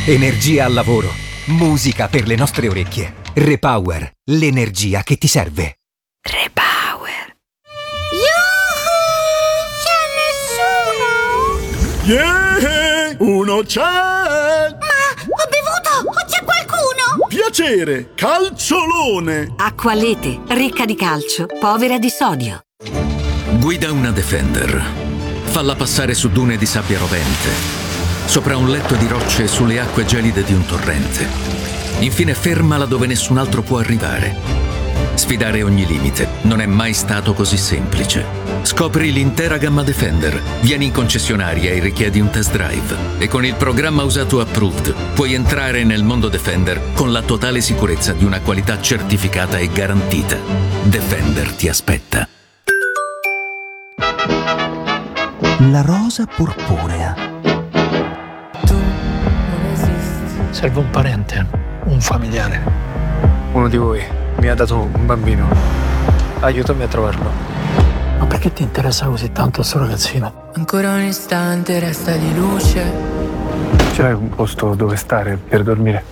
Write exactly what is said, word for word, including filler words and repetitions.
Energia al lavoro, musica per le nostre orecchie. Repower, l'energia che ti serve. Repower. Yuhu! C'è nessuno? Yeah! Uno c'è! Ma ho bevuto! O c'è qualcuno? Piacere, calciolone! Acqualete, ricca di calcio, povera di sodio. Guida una Defender. Falla passare su dune di sabbia rovente, sopra un letto di rocce e sulle acque gelide di un torrente. Infine fermala dove nessun altro può arrivare. Sfidare ogni limite non è mai stato così semplice. Scopri l'intera gamma Defender. Vieni in concessionaria e richiedi un test drive. E con il programma Usato Approved puoi entrare nel mondo Defender con la totale sicurezza di una qualità certificata e garantita. Defender ti aspetta. La rosa purpurea. Tu non esisti. Serve un parente, un familiare. Uno di voi mi ha dato un bambino. Aiutami a trovarlo. Ma perché ti interessa così tanto questo ragazzino? Ancora un istante resta di luce. C'è un posto dove stare per dormire?